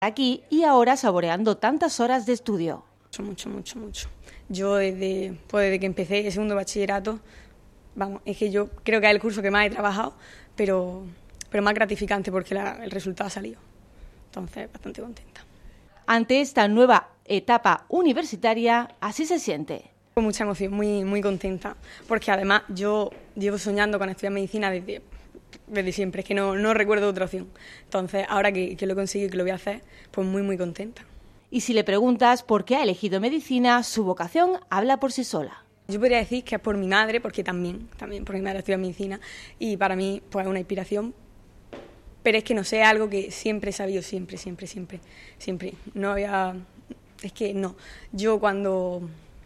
aquí y ahora saboreando tantas horas de estudio. Mucho. Yo desde que empecé el segundo bachillerato, es que yo creo que es el curso que más he trabajado, pero más gratificante porque el resultado ha salido. Entonces, bastante contenta. Ante esta nueva etapa universitaria, así se siente. Con mucha emoción, muy contenta, porque además yo llevo soñando con estudiar medicina desde siempre, es que no recuerdo otra opción. Entonces, ahora que lo he conseguido y que lo voy a hacer, pues muy contenta. Y si le preguntas por qué ha elegido medicina, su vocación habla por sí sola. Yo podría decir que es por mi madre, porque también por mi madre estudia medicina, y para mí pues es una inspiración, pero es que no sé, algo que siempre he sabido, siempre. No había... Es que no. Yo cuando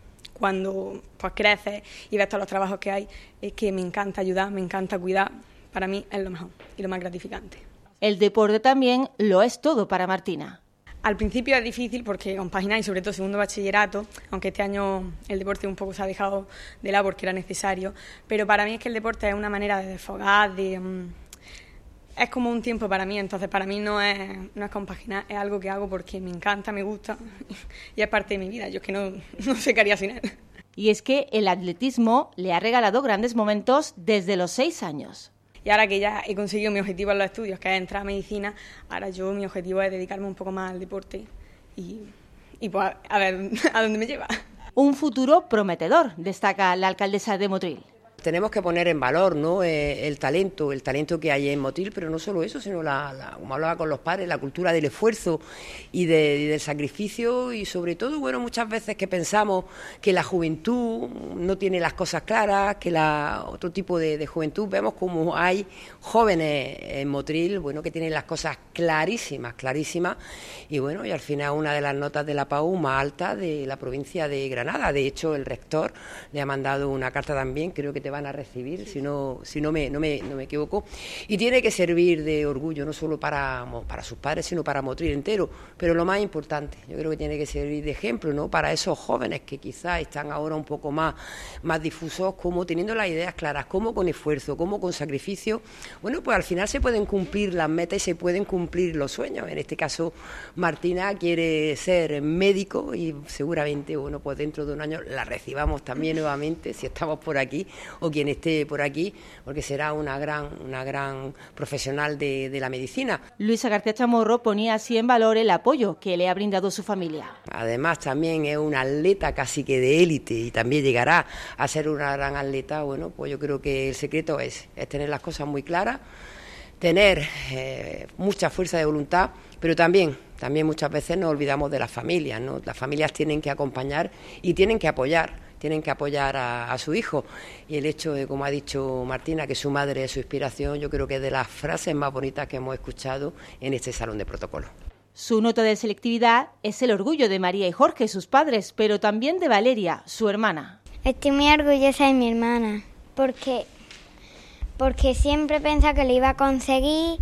pues creces y ves todos los trabajos que hay, es que me encanta ayudar, me encanta cuidar. Para mí es lo mejor y lo más gratificante. El deporte también lo es todo para Martina. Al principio es difícil porque compaginar, y sobre todo segundo bachillerato, aunque este año el deporte un poco se ha dejado de lado porque era necesario, pero para mí es que el deporte es una manera de desfogar, es como un tiempo para mí, entonces para mí no es compaginar, es algo que hago porque me encanta, me gusta y es parte de mi vida, yo es que no sé qué haría sin él. Y es que el atletismo le ha regalado grandes momentos desde los 6 años. Y ahora que ya he conseguido mi objetivo en los estudios, que es entrar a medicina, ahora mi objetivo es dedicarme un poco más al deporte y pues a ver a dónde me lleva. Un futuro prometedor, destaca la alcaldesa de Motril. Tenemos que poner en valor, ¿no?, el talento que hay en Motril, pero no solo eso, sino como hablaba con los padres, la cultura del esfuerzo y del sacrificio, y sobre todo, bueno, muchas veces que pensamos que la juventud no tiene las cosas claras, que otro tipo de juventud, vemos como hay jóvenes en Motril, bueno, que tienen las cosas clarísimas, y bueno, y al final una de las notas de la PAU más altas de la provincia de Granada. De hecho, el rector le ha mandado una carta también, creo que te van a recibir, si no me equivoco, y tiene que servir de orgullo no solo para sus padres, sino para Motril entero, pero lo más importante, yo creo que tiene que servir de ejemplo, ¿no?, para esos jóvenes que quizás están ahora un poco más difusos, como teniendo las ideas claras, como con esfuerzo, como con sacrificio, bueno, pues al final se pueden cumplir las metas y se pueden cumplir los sueños. En este caso, Martina quiere ser médico y seguramente, bueno, pues dentro de un año la recibamos también nuevamente, si estamos por aquí, o quien esté por aquí, porque será una gran profesional de la medicina. Luisa García Chamorro ponía así en valor el apoyo que le ha brindado su familia. Además, también es una atleta casi que de élite y también llegará a ser una gran atleta. Bueno, pues yo creo que el secreto es tener las cosas muy claras, tener mucha fuerza de voluntad, pero también muchas veces nos olvidamos de las familias, ¿no? Las familias tienen que acompañar y tienen que apoyar a su hijo, y el hecho de, como ha dicho Martina, que su madre es su inspiración, yo creo que es de las frases más bonitas que hemos escuchado en este salón de protocolo. Su nota de selectividad es el orgullo de María y Jorge, sus padres, pero también de Valeria, su hermana. Estoy muy orgullosa de mi hermana, porque siempre pensaba que lo iba a conseguir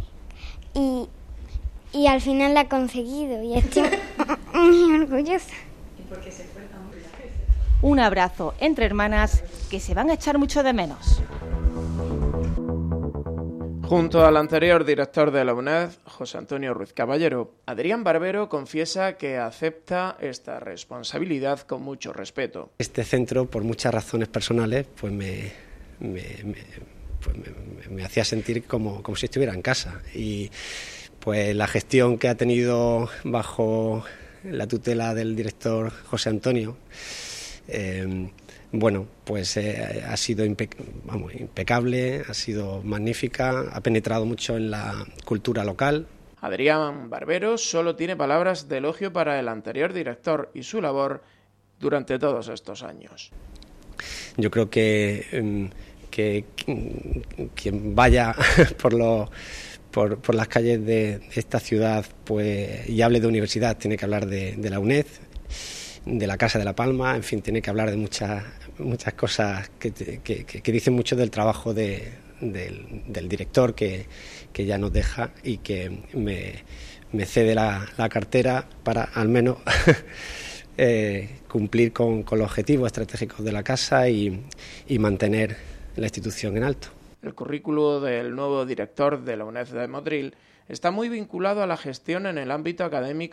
y al final la ha conseguido, y estoy muy orgullosa. ¿Y por qué se fue tan bien? Un abrazo entre hermanas que se van a echar mucho de menos. Junto al anterior director de la UNED, José Antonio Ruiz Caballero, Adrián Barbero confiesa que acepta esta responsabilidad con mucho respeto. Este centro, por muchas razones personales, pues me hacía sentir como si estuviera en casa, y pues la gestión que ha tenido bajo la tutela del director José Antonio, bueno, pues ha sido impecable, ha sido magnífica, ha penetrado mucho en la cultura local. Adrián Barbero solo tiene palabras de elogio para el anterior director y su labor durante todos estos años. Yo creo que quien vaya por las calles de esta ciudad, pues, y hable de universidad, tiene que hablar de la UNED, de la Casa de la Palma, en fin, tiene que hablar de muchas cosas que dicen mucho del trabajo del director que ya nos deja y que me cede la cartera para al menos cumplir con los objetivos estratégicos de la casa y mantener la institución en alto. El currículo del nuevo director de la UNED de Motril está muy vinculado a la gestión en el ámbito académico